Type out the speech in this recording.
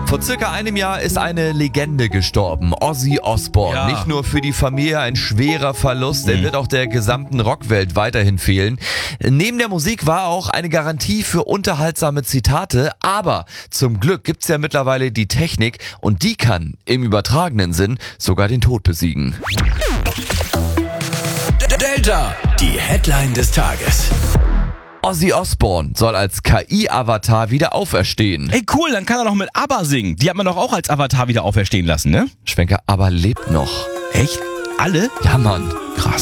Vor circa einem Jahr ist eine Legende gestorben, Ozzy Osbourne. Ja. Nicht nur für die Familie ein schwerer Verlust, er wird auch der gesamten Rockwelt weiterhin fehlen. Neben der Musik war auch eine Garantie für unterhaltsame Zitate, aber zum Glück gibt's ja mittlerweile die Technik und die kann im übertragenen Sinn sogar den Tod besiegen. Delta, die Headline des Tages. Ozzy Osbourne soll als KI-Avatar wieder auferstehen. Ey, cool, dann kann er doch mit ABBA singen. Die hat man doch auch als Avatar wieder auferstehen lassen, ne? Schwenker aber lebt noch. Echt? Alle? Ja, Mann. Krass.